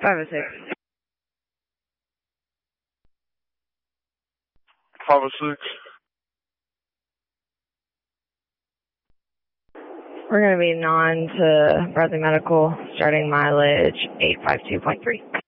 506. 506. We're going to be non to Bradley Medical, starting mileage 852.3.